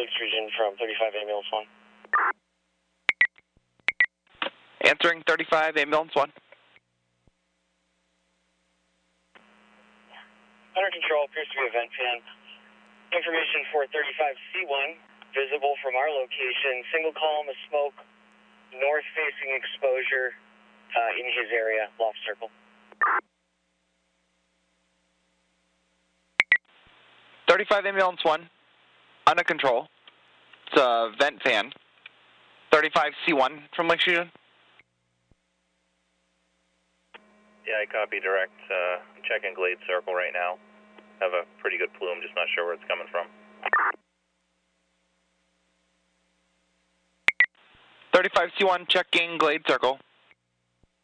Lakes region from 35 Ambulance 1. Answering 35 Ambulance 1. Under control, appears to be a vent fan. Information for 35C1, visible from our location, single column of smoke, north-facing exposure in his area, loft circle. 35 Ambulance 1, under control. It's a vent fan. 35C1 from Lakes region. Yeah, I copy direct. I'm checking Glade Circle right now. Have a pretty good plume, just not sure where it's coming from. 35C1 checking Glade Circle.